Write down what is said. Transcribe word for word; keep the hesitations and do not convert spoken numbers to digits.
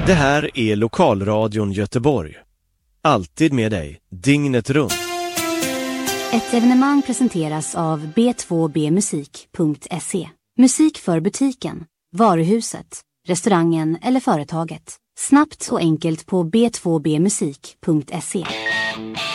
Det här är Lokalradion Göteborg. Alltid med dig, dygnet runt. Ett evenemang presenteras av b två b musik punkt se. Musik för butiken, varuhuset, restaurangen eller företaget. Snabbt och enkelt på b två b musik punkt se.